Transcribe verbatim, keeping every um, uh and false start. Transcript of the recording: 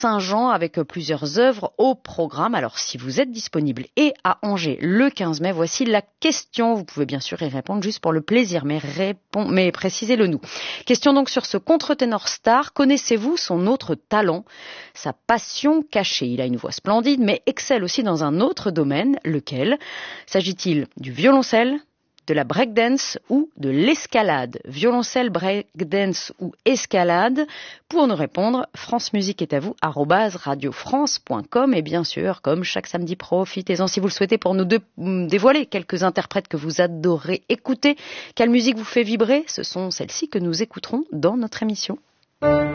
Saint-Jean avec plusieurs œuvres au programme. Alors si vous êtes disponible et à Angers le quinze mai, voici la question. Vous pouvez bien sûr y répondre juste pour le plaisir, mais, répond, mais précisez-le nous. Question donc sur ce contre-ténor star. Connaissez-vous son autre talent, sa passion cachée? Il a une voix splendide, mais excelle aussi dans un autre domaine. Lequel? S'agit-il du violoncelle, de la breakdance ou de l'escalade? Violoncelle, breakdance ou escalade? Pour nous répondre, France Musique est à vous, arobase radiofrance point com. Et bien sûr, comme chaque samedi, profitez-en si vous le souhaitez pour nous de, dévoiler quelques interprètes que vous adorez écouter. Quelle musique vous fait vibrer? Ce sont celles-ci que nous écouterons dans notre émission.